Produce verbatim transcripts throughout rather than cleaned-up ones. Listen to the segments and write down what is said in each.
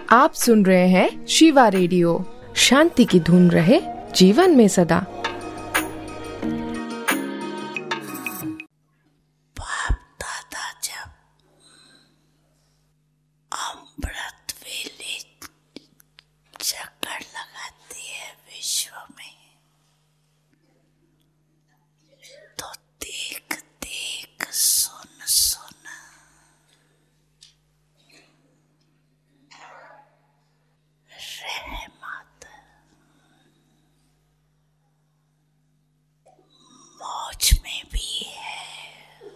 आप सुन रहे हैं शिवा रेडियो। शांति की धुन रहे जीवन में सदा। बाप दादा जब अमृत वेले चक्कर लगाती है विश्व में, तो देख देख सुन सुन रहमत मौज में भी है,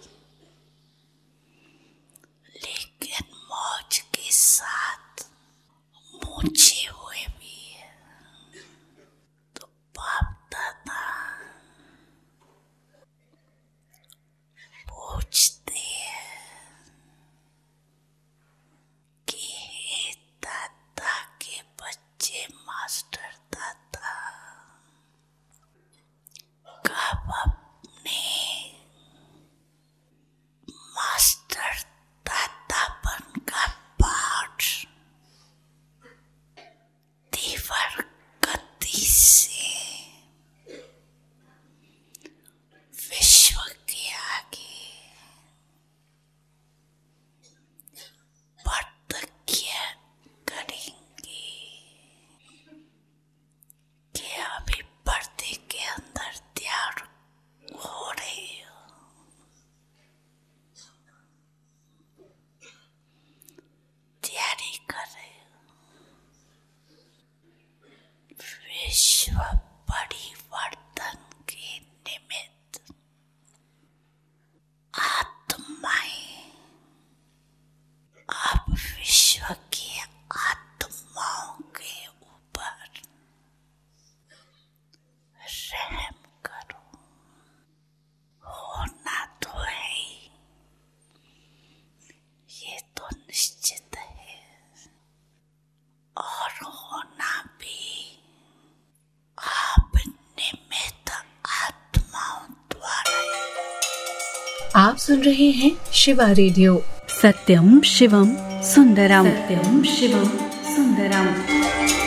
लेकिन मौज के साथ मूछे हुए भी है। तो बाप दादा पूछते हैं कि हे दादा के बच्चे मास्टर दादा, कब अपने मास्टर दादापन का पाठ तीव्र गति से विश्व के आगे प्रतिज्ञा करेंगे कि अभी पर्दे के अंदर तैयार हो रहे हो, तैयारी कर रहे हो विश्व परिवर्तन के निमित्त। आत्माएं अब विश्व की आत्माओं के ऊपर रहम करो। होना तो है ही, ये तो निश्चित है, और होना भी आप निमित्त आत्माओं द्वारा। आप सुन रहे हैं शिवा रेडियो। सत्यम शिवम सुंदरम। सत्यम शिवम सुंदरम।